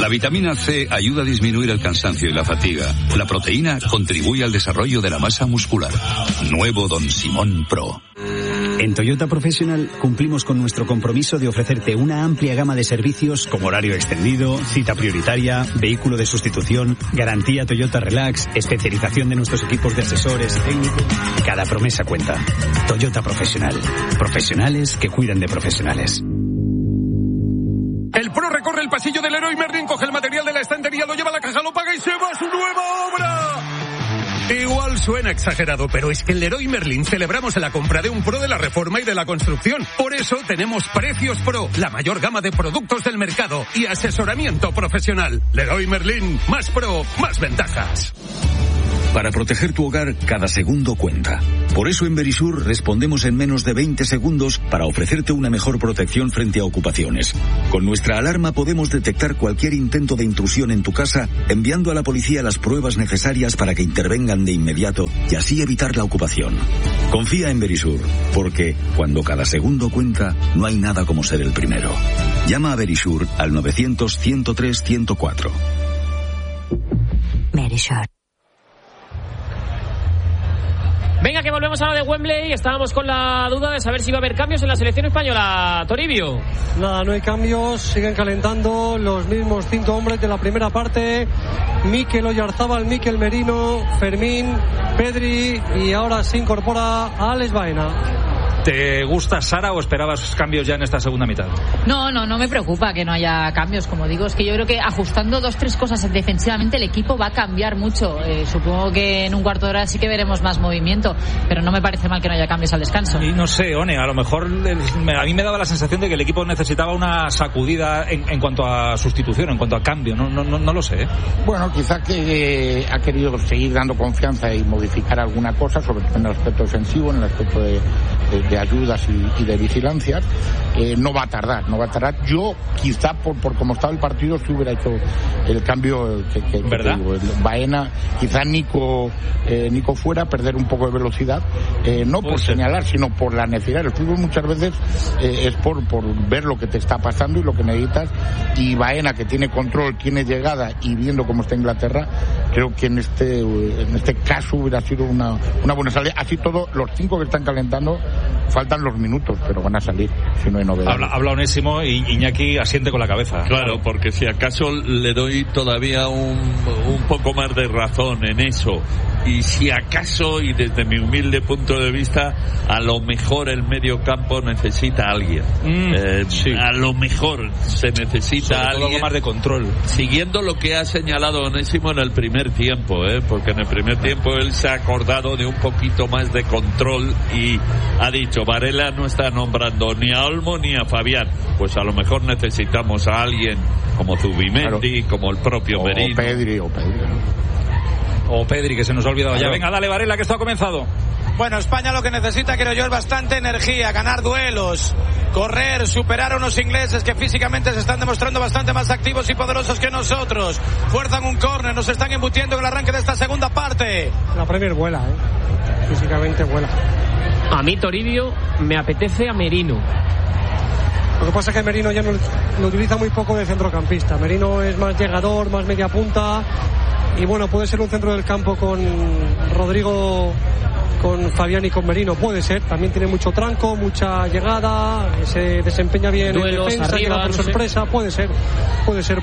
La vitamina C ayuda a disminuir el cansancio y la fatiga. La proteína contribuye al desarrollo de la masa muscular. Nuevo Don Simón Pro. En Toyota Professional cumplimos con nuestro compromiso de ofrecerte una amplia gama de servicios como horario extendido, cita prioritaria, vehículo de sustitución, garantía Toyota Relax, especialización de nuestros equipos de asesores técnicos. Cada promesa cuenta. Toyota Professional. Profesionales que cuidan de profesionales. El Pro recorre el pasillo del Leroy Merlin, coge el material de la estantería, lo lleva a la caja, lo paga y se va a su nueva obra. Igual suena exagerado, pero es que en Leroy Merlin celebramos la compra de un Pro de la reforma y de la construcción. Por eso tenemos Precios Pro, la mayor gama de productos del mercado y asesoramiento profesional. Leroy Merlin, más Pro, más ventajas. Para proteger tu hogar, cada segundo cuenta. Por eso en Verisur respondemos en menos de 20 segundos para ofrecerte una mejor protección frente a ocupaciones. Con nuestra alarma podemos detectar cualquier intento de intrusión en tu casa, enviando a la policía las pruebas necesarias para que intervengan de inmediato y así evitar la ocupación. Confía en Verisur, porque cuando cada segundo cuenta, no hay nada como ser el primero. Llama a Verisur al 900-103-104. Verisur. Venga, que volvemos a lo de Wembley. Estábamos con la duda de saber si va a haber cambios en la selección española. Toribio. Nada, no hay cambios. Siguen calentando los mismos 5 hombres de la primera parte. Mikel Oyarzábal, Mikel Merino, Fermín, Pedri y ahora se incorpora Alex Baena. ¿Te gusta, Sara, o esperabas cambios ya en esta segunda mitad? No me preocupa que no haya cambios. Como digo, es que yo creo que ajustando 2-3 cosas defensivamente el equipo va a cambiar mucho. Supongo que en un cuarto de hora sí que veremos más movimiento, pero no me parece mal que no haya cambios al descanso. Y no sé, One, a lo mejor a mí me daba la sensación de que el equipo necesitaba una sacudida en cuanto a sustitución, en cuanto a cambio. No lo sé. Bueno, quizá que ha querido seguir dando confianza y modificar alguna cosa, sobre todo en el aspecto defensivo, en el aspecto de ayudas y de vigilancias. No va a tardar. Yo quizá por cómo estaba el partido sí hubiera hecho el cambio que digo, Baena, quizá Nico fuera, perder un poco de velocidad, no por señalar, sino por la necesidad. El fútbol muchas veces es por ver lo que te está pasando y lo que necesitas, y Baena, que tiene control, tiene llegada, y viendo cómo está Inglaterra, creo que en este caso hubiera sido una buena salida. Así todo, los 5 que están calentando, faltan los minutos, pero van a salir si no hay novedad. Habla Onésimo y Iñaki asiente con la cabeza. Claro, porque si acaso le doy todavía un poco más de razón en eso, y si acaso, y desde mi humilde punto de vista, a lo mejor el medio campo necesita a alguien. Sí. A lo mejor se necesita a alguien. Algo más de control. Siguiendo lo que ha señalado Onésimo en el primer tiempo, porque en el primer tiempo él se ha acordado de un poquito más de control y ha dicho, Varela no está nombrando ni a Olmo ni a Fabián. Pues a lo mejor necesitamos a alguien como Zubimendi, claro, como el propio Merino. O Pedri, que se nos ha olvidado ya. Venga, dale, Varela, que esto ha comenzado. Bueno, España lo que necesita, creo yo, es bastante energía, ganar duelos, correr, superar a unos ingleses que físicamente se están demostrando bastante más activos y poderosos que nosotros. Fuerzan un córner, nos están embutiendo con el arranque de esta segunda parte. La Premier vuela, físicamente vuela. A mí, Toribio, me apetece a Merino. Lo que pasa es que Merino ya lo utiliza muy poco de centrocampista. Merino es más llegador, más media punta, y bueno, puede ser un centro del campo con Rodrigo, con Fabián y con Merino, puede ser. También tiene mucho tranco, mucha llegada, se desempeña bien duelos, en defensa, arriba, llega por sorpresa, sé. Puede ser.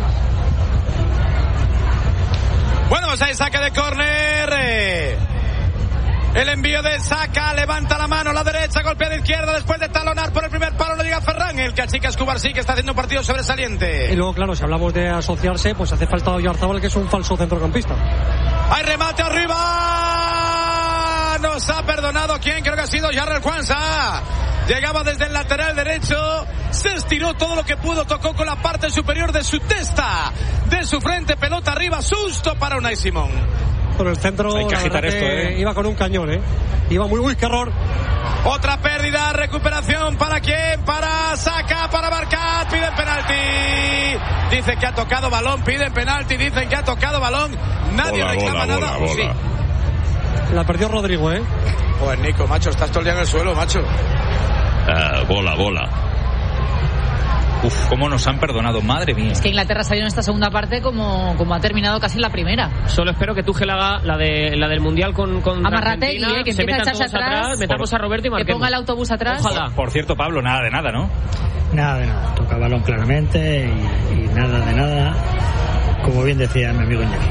Bueno, pues ahí saque de córner. El envío de Saka, levanta la mano, la derecha, golpea de izquierda, después de talonar por el primer palo, no llega Ferran, el que achica Escubarsí, que está haciendo un partido sobresaliente. Y luego, claro, si hablamos de asociarse, pues hace falta Oyarzábal, que es un falso centrocampista. ¡Hay remate arriba! Nos ha perdonado, ¿quién? Creo que ha sido Jarrell Kwanza. Llegaba desde el lateral derecho, se estiró todo lo que pudo, tocó con la parte superior de su testa, de su frente, pelota arriba, susto para Unai Simón. Por el centro, hay que agitar esto, iba con un cañón, iba muy, qué error. Otra pérdida, recuperación, ¿para quién? Para Saka, para Barkat, piden penalti. Dicen que ha tocado balón, piden penalti, dicen que ha tocado balón, nadie reclama nada. Bola. Sí. La perdió Rodrigo, Pues Nico, macho, estás todo el día en el suelo, macho. Bola. cómo nos han perdonado, madre mía. Es que Inglaterra salió en esta segunda parte como ha terminado casi en la primera. Solo espero que Tuchel haga la del Mundial con Amarrategui, Argentina, que se empieza a metan echarse todos atrás, metamos a Roberto y marquemos. Que ponga el autobús atrás. Ojalá. Por cierto, Pablo, nada de nada, ¿no? Nada de nada. Toca balón claramente y nada de nada. Como bien decía mi amigo Iñaki.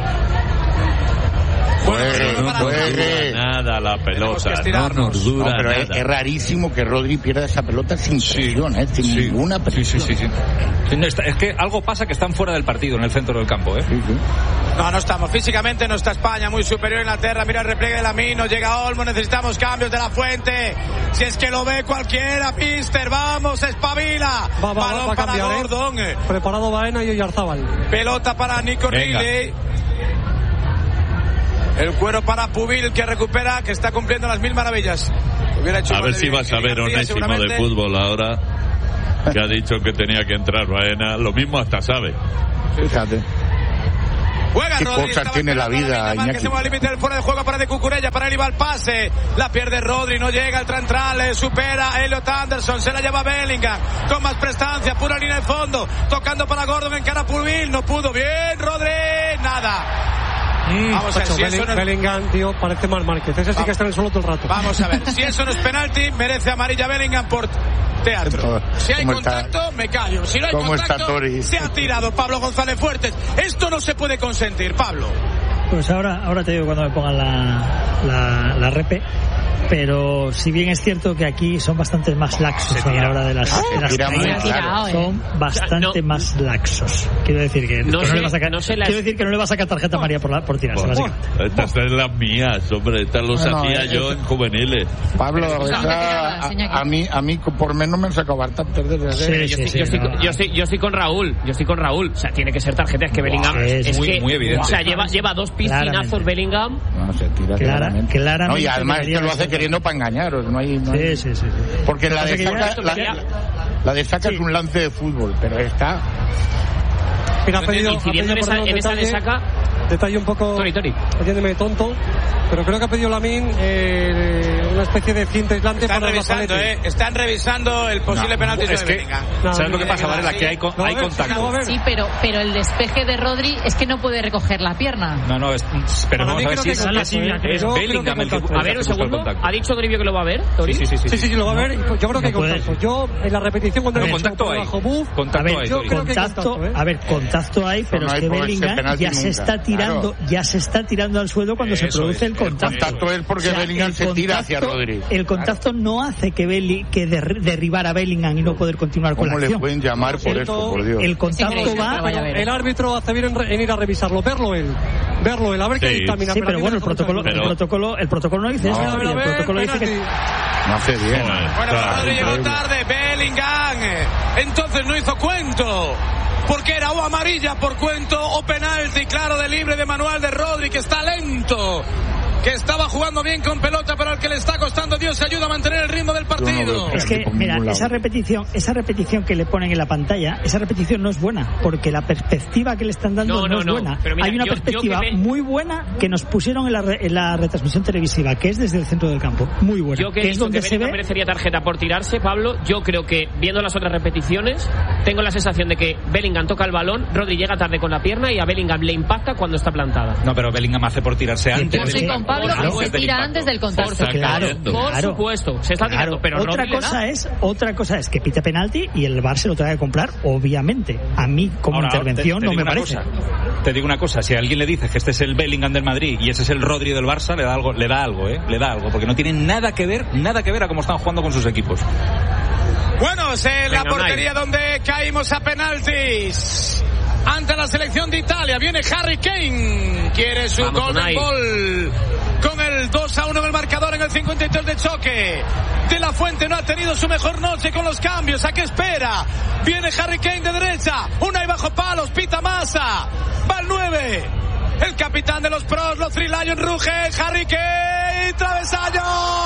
No dura nada la pelota, no nos dura pero nada. Es rarísimo que Rodri pierda esa pelota sin presión, sin ninguna presión. Sí. Es que algo pasa que están fuera del partido en el centro del campo, ¿eh? No estamos. Físicamente no está España, muy superior a Inglaterra. Mira el repliegue de Lamine, no llega Olmo, necesitamos cambios de la Fuente. Si es que lo ve cualquiera, Pister, vamos, espabila. Balón va a para cambiar, Gordon. Preparado Baena y Oyarzábal. Pelota para Nico Reilly. El cuero para Pubil, que recupera, que está cumpliendo las 1000 maravillas. A ver si vas a ver Onésimo de fútbol ahora, que ha dicho que tenía que entrar Baena. Lo mismo hasta sabe. Fíjate. Juega ¿Qué Rodri, cosas tiene la vida, Iñaki? Que se mueve al límite del fuera de juego para de Cucurella, para él iba el pase, la pierde Rodri, no llega el Trantral, supera a Elliot Anderson, se la lleva Bellingham, con más prestancia, pura línea de fondo, tocando para Gordon en cara Pulvil, no pudo, bien Rodri, nada. Vamos a ver, si eso no es... Bellingham, tío, parece Marc Márquez. Ese sí que está en el suelo todo el rato. Vamos a ver, si eso no es penalti, merece amarilla Bellingham por teatro. Si hay contacto, me callo. Si no hay contacto, se ha tirado Pablo González Fuertes. Esto no se puede consentir, Pablo. Pues ahora te digo cuando me pongan la repe. Pero si bien es cierto que aquí son bastante más laxos a la hora de las caídas, son bastante más laxos. Quiero decir que no le va a sacar tarjeta María por tirarse, básicamente. Estas son las mías, hombre, estas los hacía yo en juveniles. Pablo, a mí por menos me han sacado bastantes desde yo estoy con Raúl. O sea, tiene que ser tarjeta. Es que Bellingham es muy evidente. O sea, lleva dos piscinazos Bellingham. No, se tira claramente. No, y además es que lo hace queriendo para engañaros. No hay... Sí. Porque la de saca es un lance de fútbol, pero esta... Mira, ha pedido en esa de saca... Detalle un poco, entiéndeme, tonto, pero creo que ha pedido Lamine una especie de cinta aislante para revisando, están revisando el posible penalti de Bellingham. ¿Sabes lo que pasa, Varela? Que hay contacto. Sí, pero el despeje de Rodri es que no puede recoger la pierna. Pero vamos a ver si es Bellingham el que... A ver, un segundo. ¿Ha dicho Grivio que lo va a ver, Tori? Sí, lo va a ver. Yo creo que hay contacto. Yo, en la repetición, cuando contacto hay. Contacto hay, pero es que Bellingham ya se está tirando al suelo cuando se produce el contacto. El contacto es porque Bellingham se tira hacia Rodri. El contacto no hace que derribar a Bellingham y no poder continuar con la acción. ¿Cómo le pueden llamar por esto, por Dios? El contacto va... El árbitro hace bien en ir a revisarlo, verlo él, a ver qué dictamina. Sí, pero bueno, el protocolo no dice eso. El protocolo dice que... No hace bien. Bueno, Rodri llegó tarde, Bellingham. Entonces no hizo cuento. Porque era o amarilla por cuento o penalti, claro, de libre de manual de Rodri, que está lento, que estaba jugando bien con pelota, pero al que le está costando, Dios ayuda a mantener el ritmo del partido. Es que, mira, esa repetición que le ponen en la pantalla, esa repetición no es buena, porque la perspectiva que le están dando no es buena. Pero mira, hay una perspectiva muy buena que nos pusieron en la retransmisión televisiva, que es desde el centro del campo, muy buena. Yo que es donde se ve... merecería tarjeta por tirarse, Pablo. Yo creo que, viendo las otras repeticiones, tengo la sensación de que Bellingham toca el balón, Rodri llega tarde con la pierna y a Bellingham le impacta cuando está plantada. No, pero Bellingham hace por tirarse antes. Pablo, que se tira antes del contacto. Por supuesto, se está tirando, pero otra cosa es que pita penalti y el VAR se lo tenga que comprar, obviamente. A mí, como intervención, no me parece. Te digo una cosa, si a alguien le dices que este es el Bellingham del Madrid y ese es el Rodri del Barça, le da algo, porque no tiene nada que ver a cómo están jugando con sus equipos. Bueno, es la portería donde caímos a penaltis. Ante la selección de Italia viene Harry Kane, quiere su golden goal con el 2-1 en el marcador en el 53 de choque. De la Fuente no ha tenido su mejor noche con los cambios. ¿A qué espera? Viene Harry Kane de derecha, una y bajo palos, pita Massa, va el 9, el capitán de los pros, los Three Lions rugen, Harry Kane, travesaño.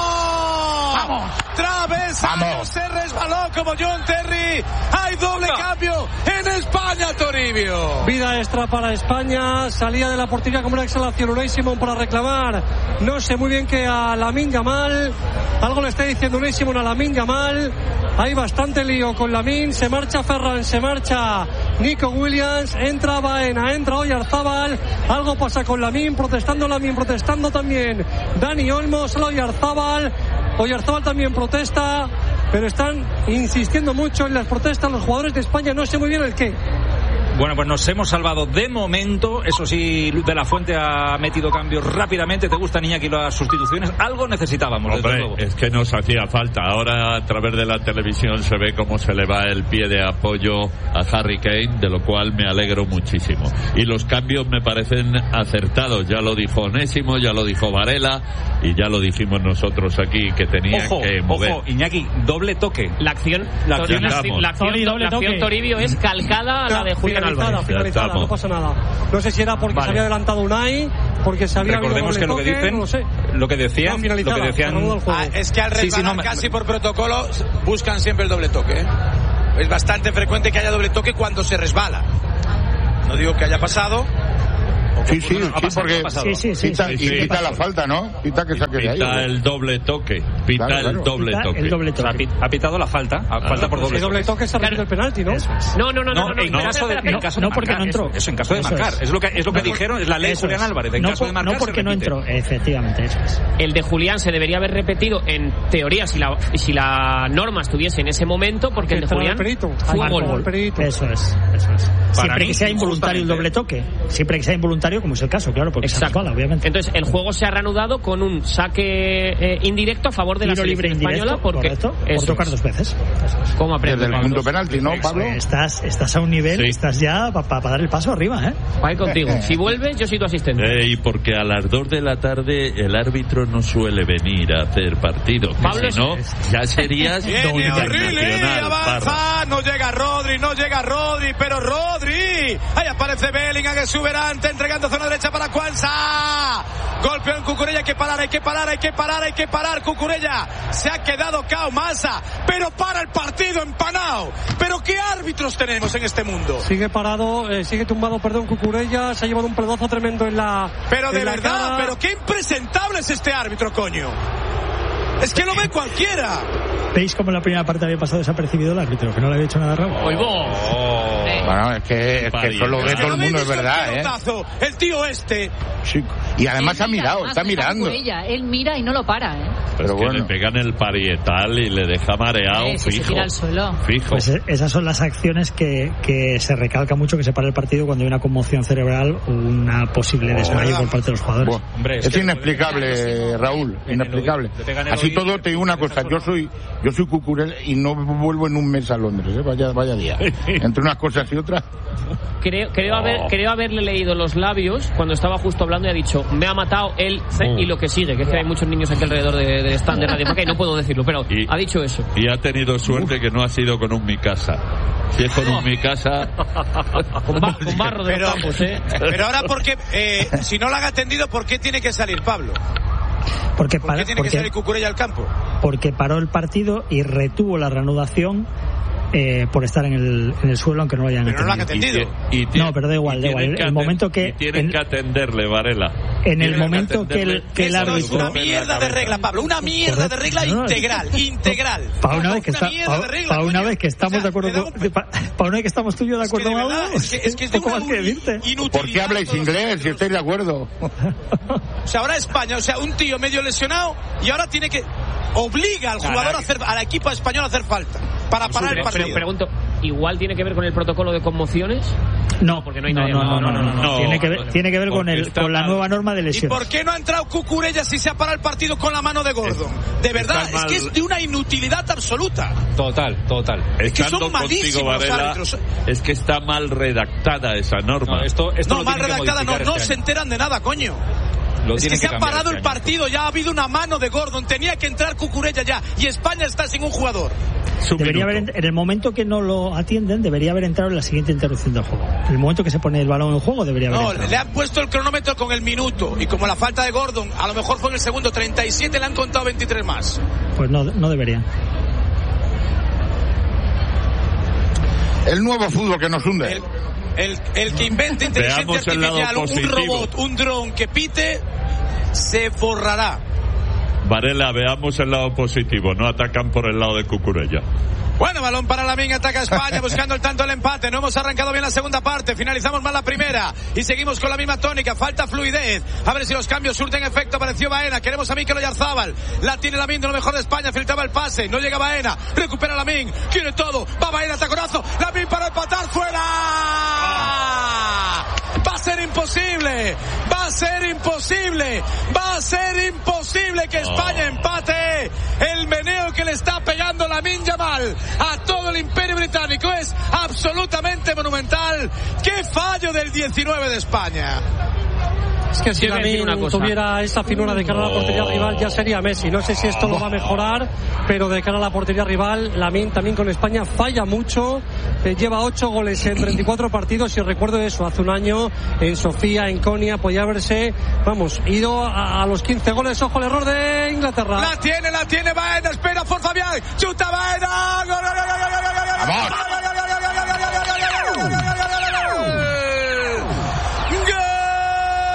¡Vamos! Travesaño, se resbaló como John Terry. Hay doble cambio en España, Toribio. Vida extra para España, salía de la portería como una exhalación Unai Simón para reclamar, no sé muy bien, que a Lamine Yamal, algo le está diciendo Unai Simón a Lamine Yamal, hay bastante lío con Lamine, se marcha Ferran, se marcha Nico Williams, entra Baena, entra Oyarzábal, algo pasa con Lamine, protestando también Dani Olmo, solo Oyarzábal también protesta, pero están insistiendo mucho en las protestas los jugadores de España, no sé muy bien el qué. Bueno, pues nos hemos salvado de momento. Eso sí, Luz de la Fuente ha metido cambios rápidamente. ¿Te gustan, Iñaki, las sustituciones? Algo necesitábamos, hombre, desde luego. Es que nos hacía falta. Ahora, a través de la televisión, se ve cómo se le va el pie de apoyo a Harry Kane, de lo cual me alegro muchísimo. Y los cambios me parecen acertados. Ya lo dijo Onésimo, ya lo dijo Varela, y ya lo dijimos nosotros aquí, que tenían que mover. Ojo, Iñaki, doble toque. La acción Toribio es calcada a la de Julián finalizada, no pasa nada. No sé si era porque se había adelantado Unai, porque se había recordemos que lo que dicen, no sé. lo que decían es que al resbalar casi por protocolo buscan siempre el doble toque, ¿eh? Es bastante frecuente que haya doble toque cuando se resbala. No digo que haya pasado. Sí, porque quita la falta, ¿no? Quita que saque de ahí. Pita el doble toque. El doble toque. Ha pitado la falta. Falta por doble toque. El doble toque se repite el penalti, ¿no? No, porque no entró. Eso, en caso de marcar. Es lo que dijeron, es la ley de Julián Álvarez. En caso de marcar, no porque no entró, efectivamente. Eso es. El de Julián se debería haber repetido, en teoría, si la norma estuviese en ese momento, porque el de Julián fue gol. Eso es. Siempre que sea involuntario el doble toque. Siempre que sea involuntario, como es el caso, claro, porque se resbala, obviamente. Entonces, el juego se ha reanudado con un saque indirecto a favor de la selección española, porque por tocar dos veces. ¿Cómo aprende? Desde el punto penalti, ¿no, Pablo? Estás a un nivel, estás ya para dar el paso arriba, ¿eh? Ahí contigo. Si vuelves, yo soy tu asistente. Y porque a las 2 de la tarde el árbitro no suele venir a hacer partido. Pablo, si no, ya serías internacional. Avanza, no llega Rodri, pero Rodri. Ahí aparece Bellingham, exuberante, entregando zona derecha para Cuanza. Golpeo en Cucurella, hay que parar. Cucurella se ha quedado cao Massa, pero para el partido empanado. Pero qué árbitros tenemos en este mundo. Sigue tumbado, Cucurella, se ha llevado un pedazo tremendo en la. Pero de verdad, cara. pero qué impresentable es este árbitro, coño. Es que lo ve cualquiera. ¿Veis cómo en la primera parte había pasado desapercibido el árbitro? Que no le había hecho nada raro. Bueno, es que eso lo ve todo el mundo, es verdad, el tío este. Sí. Y además ha mirado, está mirando. Él mira y no lo para, ¿eh? Pero bueno, le pegan el parietal y le deja mareado, fijo. Se tira al suelo. Fijo. Pues esas son las acciones que se recalca mucho que se para el partido cuando hay una conmoción cerebral o una posible desmayo por parte de los jugadores. Bueno, hombre, es inexplicable, Raúl, inexplicable. Así todo, te digo una cosa, yo soy Cucurella y no vuelvo en un mes a Londres, vaya día. Entre unas cosas y otras. Creo haberle leído los labios cuando estaba justo hablando y ha dicho, me ha matado él y lo que sigue, que es que hay muchos niños aquí alrededor del stand de Radio Marca y no puedo decirlo, pero ha dicho eso. Y ha tenido suerte que no ha sido con un Mikasa. Si es con un Mikasa... con barro de los campos, Pero ahora, porque si no lo han atendido, ¿por qué tiene que salir Pablo? ¿Por qué tiene que salir Cucurella al campo? Porque paró el partido y retuvo la reanudación por estar en el suelo, aunque no lo hayan atendido. No, pero da igual. El momento que tienen que atenderle, Varela. En el momento que el árbitro... Es una mierda de regla, Pablo. Una mierda de regla integral. Para una vez que estamos de acuerdo... Para una vez que estamos tú y yo de acuerdo con algo, es que es de poco más que decirte. ¿Por qué habláis inglés si estáis de acuerdo? O sea, ahora España, un tío medio lesionado y ahora tiene que... Obliga al jugador al equipo español a hacer falta para parar el partido. Pero pregunto, ¿igual tiene que ver con el protocolo de conmociones? No, porque no hay no. Tiene que ver con la nueva norma de lesiones. ¿Y por qué no ha entrado Cucurella si se ha parado el partido con la mano de Gordon? De verdad, es que es de una inutilidad absoluta. Total. Es que son malísimos los árbitros. Es que está mal redactada esa norma. No, mal redactada no se enteran de nada, coño. Es que se ha parado el partido, ya ha habido una mano de Gordon, tenía que entrar Cucurella ya, y España está sin un jugador. Debería haber, en el momento que no lo atienden, debería haber entrado en la siguiente interrupción del juego. En el momento que se pone el balón en juego, debería haber entrado. Le han puesto el cronómetro con el minuto, y como la falta de Gordon, a lo mejor fue en el segundo 37, le han contado 23 más. Pues no deberían. El nuevo fútbol que nos hunde. El que invente inteligencia artificial, un robot, un dron que pite, se forrará. Varela, veamos el lado positivo. No atacan por el lado de Cucurella. Bueno, balón para Lamine, ataca España buscando el tanto del empate. No hemos arrancado bien la segunda parte, finalizamos mal la primera y seguimos con la misma tónica, falta fluidez. A ver si los cambios surten efecto. Apareció Baena, queremos a Mikel Oyarzabal, la tiene Lamine, de lo mejor de España, filtraba el pase, no llega Baena, recupera Lamine, quiere todo, va Baena, taconazo, Lamine para empatar, fuera. Va a ser imposible, va a ser imposible, va a ser imposible que España empate. El meneo que le está pegando Lamine Yamal a todo el Imperio Británico es absolutamente monumental. ¡Qué fallo del 19 de España! Es que si Lamine tuviera esa finura de cara a la portería rival ya sería Messi. No sé si esto lo va a mejorar, pero de cara a la portería rival, Lamine también con España falla mucho. Lleva 8 goles en 34 partidos y recuerdo eso, hace un año en Sofía, en Konya, podía haberse, ido a los 15 goles. Ojo, el error de Inglaterra. La tiene Baena, espera por Fabián, chuta Baena, ¡gol, gol, gol, gol, gol, gol, gol!